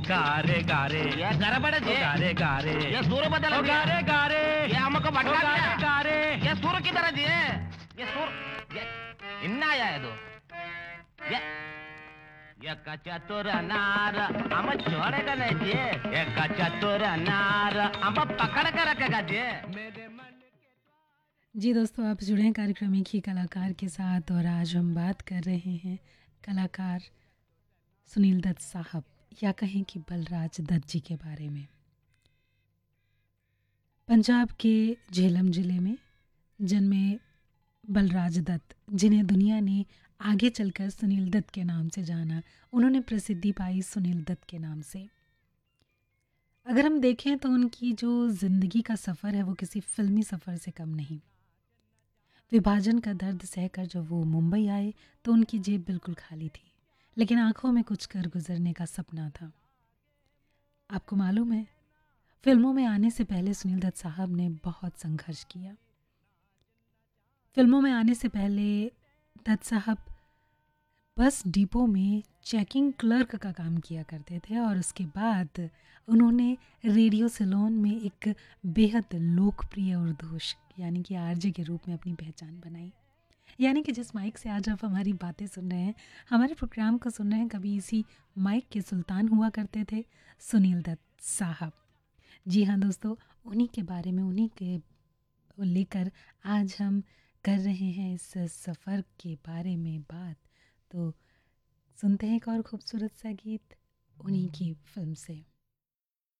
गारे गारे ये गरबड़ जे गारे गारे ये सूर बदल गारे गारे ये हमको बटका गारे गारे ये सूर की तरह जे ये सूर ये इन्ना आया है दो ये चतुर नार हम छोड़ेगा नहीं जे ये चतुर नार हम पकड़ कर रखेगा जे। जी दोस्तों, आप जुड़े हैं कार्यक्रम एक ही कलाकार के साथ और आज हम बात कर रहे हैं कलाकार सुनील दत्त साहब या कहें कि बलराज दत्त जी के बारे में। पंजाब के झेलम ज़िले में जन्मे बलराज दत्त, जिन्हें दुनिया ने आगे चलकर सुनील दत्त के नाम से जाना, उन्होंने प्रसिद्धि पाई सुनील दत्त के नाम से। अगर हम देखें तो उनकी जो ज़िंदगी का सफ़र है वो किसी फिल्मी सफ़र से कम नहीं। विभाजन का दर्द सहकर जब वो मुंबई आए तो उनकी जेब बिल्कुल खाली थी, लेकिन आंखों में कुछ कर गुजरने का सपना था। आपको मालूम है, फिल्मों में आने से पहले सुनील दत्त साहब ने बहुत संघर्ष किया। फिल्मों में आने से पहले दत्त साहब बस डिपो में चेकिंग क्लर्क का काम किया करते थे और उसके बाद उन्होंने रेडियो सिलोन में एक बेहद लोकप्रिय उर्दूश यानी कि आरजे के रूप में अपनी पहचान बनाई। यानी कि जिस माइक से आज आप हमारी बातें सुन रहे हैं, हमारे प्रोग्राम को सुन रहे हैं, कभी इसी माइक के सुल्तान हुआ करते थे सुनील दत्त साहब। जी हाँ दोस्तों, उन्हीं के बारे में, उन्हीं के लेकर आज हम कर रहे हैं इस सफ़र के बारे में बात। तो सुनते हैं एक और खूबसूरत सा गीत उन्हीं की फिल्म से।